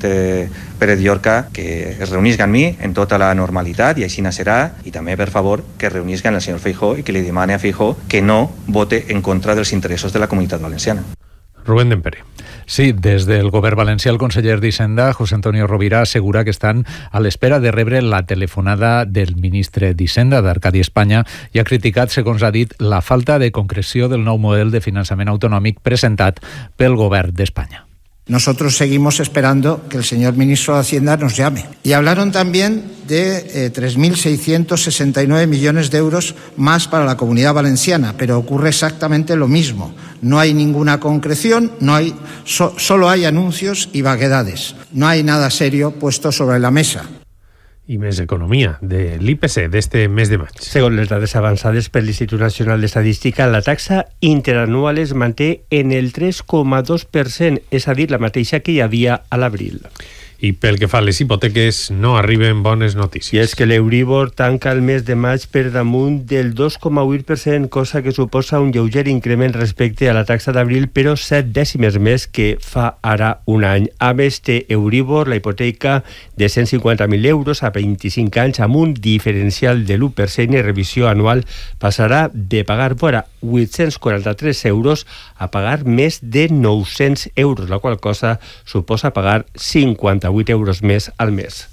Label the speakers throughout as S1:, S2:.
S1: Pérez Llorca que es reunisca amb mi en tota la normalitat, i així serà, i també, per favor, que reunisca amb el senyor Feijóo i que li demane a Feijóo que no vote en contra dels interessos de la Comunitat Valenciana.
S2: Rubén Dempere.
S3: Sí, des del govern valencià, el conseller d'Hisenda, José Antonio Rovira, assegura que estan a l'espera de rebre la telefonada del ministre d'Hisenda, d'Arcadi Espanya, i ha criticat, segons ha dit, la falta de concreció del nou model de finançament autonòmic presentat pel govern d'Espanya.
S4: Nosotros seguimos esperando que el señor ministro de Hacienda nos llame. Y hablaron también de 3.669 millones de euros más para la Comunidad Valenciana, pero ocurre exactamente lo mismo. No hay ninguna concreción, solo hay anuncios y vaguedades. No hay nada serio puesto sobre la mesa.
S2: I més economia, de l'IPC d'este mes de maig.
S5: Segons les dades avançades per l'Institut Nacional d'Estadística, la taxa interanual es manté en el 3,2%, és a dir, la mateixa que hi havia a l'abril.
S2: I pel que fa a les hipoteques, no arriben bones notícies.
S5: I és que l'Euribor tanca el mes de maig per damunt del 2,8%, cosa que suposa un lleuger increment respecte a la taxa d'abril, però 7 dècimes més que fa ara un any. A més, té Euribor la hipoteca de 150.000 euros a 25 anys amb un diferencial de l'1% i revisió anual passarà de pagar vora 843 euros a pagar més de 900 euros, la qual cosa suposa pagar 58 euros més al mes.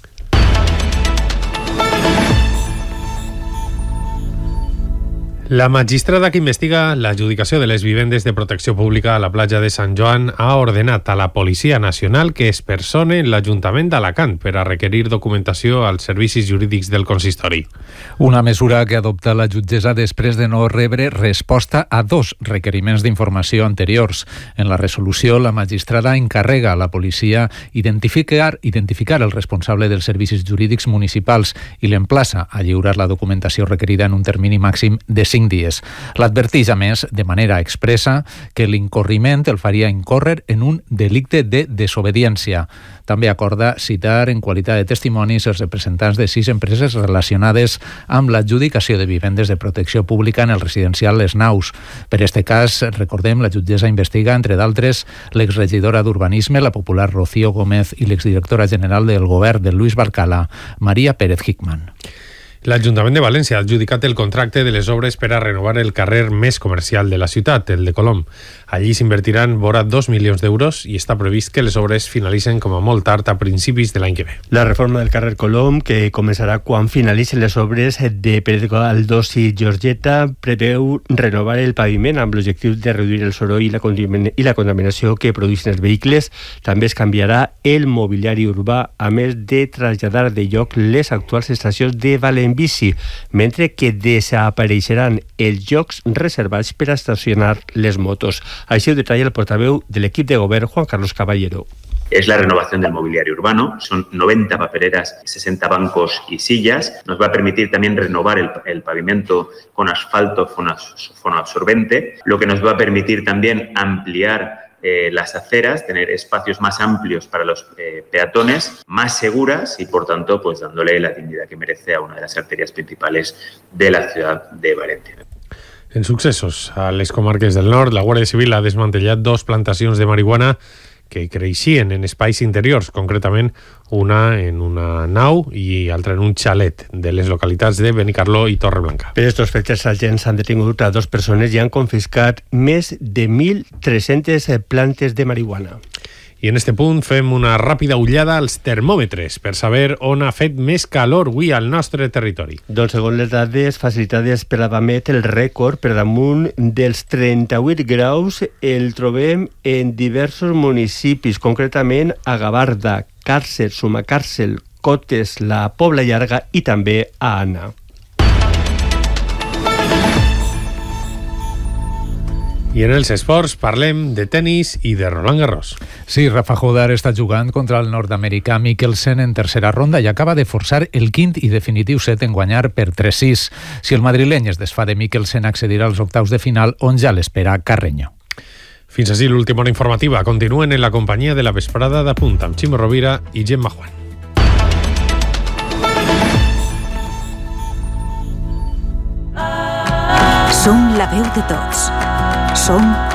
S2: La magistrada que investiga l'adjudicació de les vivendes de protecció pública a la platja de Sant Joan ha ordenat a la Policia Nacional que es persone l'Ajuntament d'Alacant per a requerir documentació als servicis jurídics del consistori.
S3: Una mesura que adopta la jutgessa després de no rebre resposta a 2 requeriments d'informació anteriors. En la resolució, la magistrada encarrega a la policia identificar el responsable dels servicis jurídics municipals i l'emplaça a lliurar la documentació requerida en un termini màxim de 5 dies. L'adverteix, a més, de manera expressa, que l'incorriment el faria incórrer en un delicte de desobediència. També acorda citar en qualitat de testimonis els representants de 6 empreses relacionades amb l'adjudicació de vivendes de protecció pública en el residencial Les Naus. Per este cas, recordem, la jutgessa investiga, entre d'altres, l'exregidora d'Urbanisme, la popular Rocío Gómez, i l'exdirectora general del govern de Luis Barcala, Maria Pérez Hickman.
S2: L'Ajuntament de València ha adjudicat el contracte de les obres per a renovar el carrer més comercial de la ciutat, el de Colom. Allí s'invertiran vora 2 milions d'euros i està previst que les obres finalitzen com a molt tard a principis de l'any que ve.
S5: La reforma del carrer Colom, que començarà quan finalicen les obres de Pérez Galdós i Georgeta, preveu renovar el paviment amb l'objectiu de reduir el soroll i la contaminació que produeixen els vehicles. També es canviarà el mobiliari urbà, a més de traslladar de lloc les actuals estacions de Valenbici, mentre que desapareixeran els llocs reservats per a estacionar les motos. Així ho detalla el portaveu de l'equip de govern, Juan Carlos Caballero.
S6: Es la renovación del mobiliario urbano, son 90 papeleras, 60 bancos y sillas. Nos va a permitir también renovar el pavimento con asfalto fonoabsorbente, lo que nos va a permitir también ampliar las aceras, tener espacios más amplios para los peatones, más seguras y, por tanto, pues dándole la dignidad que merece a una de las arterias principales de la ciudad de Valencia.
S2: En successos a les comarques del nord, la Guàrdia Civil ha desmantellat 2 plantacions de marihuana que creixien en espais interiors, concretament una en una nau i altra en un xalet de les localitats de Benicarló i Torreblanca.
S5: Per estos fets, els agents han detingut a 2 persones i han confiscat més de 1.300 plantes de marihuana.
S2: I en este punt fem una ràpida ullada als termòmetres per saber on ha fet més calor avui al nostre territori.
S5: Doncs segons les dades facilitades per l'Avamet, el rècord per damunt dels 38 graus el trobem en diversos municipis, concretament a Gavarda, Càrcer, Sumacàrcer, Cotes, la Pobla Llarga i també a Anna.
S2: I en els esports parlem de tenis i de Roland Garros.
S3: Sí, Rafa Jodar està jugant contra el nord-americà Mikkelsen en tercera ronda i acaba de forçar el quint i definitiu set en guanyar per 3-6. Si el madrileny es desfà de Mikkelsen, accedirà als octaus de final, on ja l'espera Carreño.
S2: Fins així l'última hora informativa. Continuen en la companyia de la vesprada de Punt amb Ximo Rovira i Gemma Juan.
S7: Som la veu de tots. Som